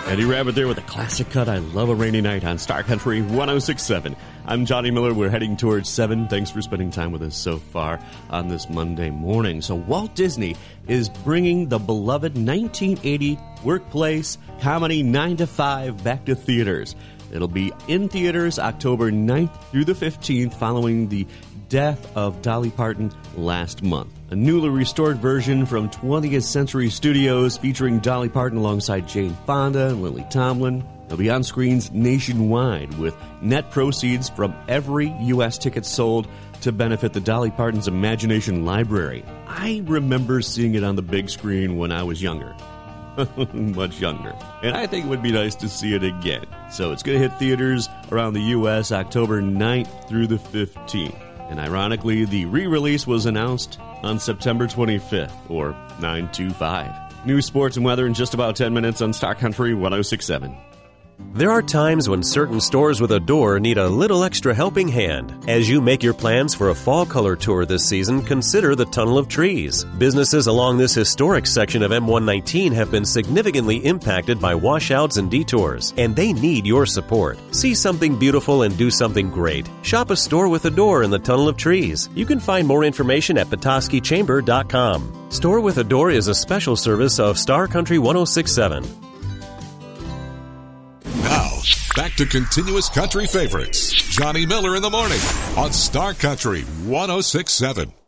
Eddie Rabbitt there with a classic cut. I love a rainy night on Star Country 106.7. I'm Johnny Miller. We're heading towards 7. Thanks for spending time with us so far on this Monday morning. So Walt Disney is bringing the beloved 1980 workplace comedy 9 to 5 back to theaters. It'll be in theaters October 9th through the 15th following the death of Dolly Parton last month. A newly restored version from 20th Century Studios featuring Dolly Parton alongside Jane Fonda and Lily Tomlin. It'll be on screens nationwide with net proceeds from every U.S. ticket sold to benefit the Dolly Parton's Imagination Library. I remember seeing it on the big screen when I was younger. Much younger. And I think it would be nice to see it again. So it's going to hit theaters around the U.S. October 9th through the 15th. And ironically, the re-release was announced on September 25th, or 9/25. News, sports, and weather in just about 10 minutes on Star Country 106.7. There are times when certain stores with a door need a little extra helping hand. As you make your plans for a fall color tour this season, consider the Tunnel of Trees. Businesses along this historic section of M119 have been significantly impacted by washouts and detours, and they need your support. See something beautiful and do something great. Shop a store with a door in the Tunnel of Trees. You can find more information at petoskeychamber.com. Store with a Door is a special service of Star Country 106.7. Now, back to continuous country favorites. Johnny Miller in the morning on Star Country 106.7.